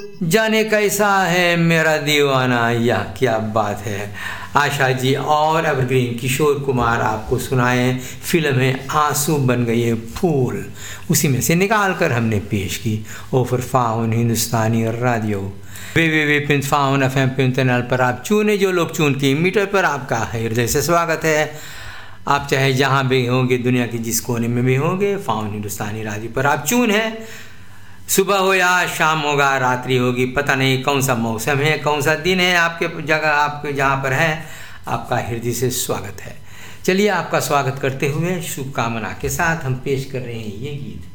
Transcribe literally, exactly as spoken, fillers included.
जाने कैसा है मेरा दीवाना, यह क्या बात है। आशा जी और एवरग्रीन किशोर कुमार आपको सुनाए। फिल्म है आंसू बन गए फूल, उसी में से निकाल कर हमने पेश की। ओफर फाउन हिंदुस्तानी रेडियो वे वे वे pin faun F M pin channel पर आप चुने जो लोग चुन की मीटर पर आपका हृदय से स्वागत है। आप चाहे जहाँ भी होंगे, दुनिया के जिस कोने में भी होंगे, फाउन हिंदुस्तानी रेडियो पर आप चुन है। सुबह हो या शाम होगा, रात्रि होगी, पता नहीं कौन सा मौसम है, कौन सा दिन है आपके जगह, आपके जहाँ पर है, आपका हृदय से स्वागत है। चलिए आपका स्वागत करते हुए शुभकामना के साथ हम पेश कर रहे हैं ये गीत।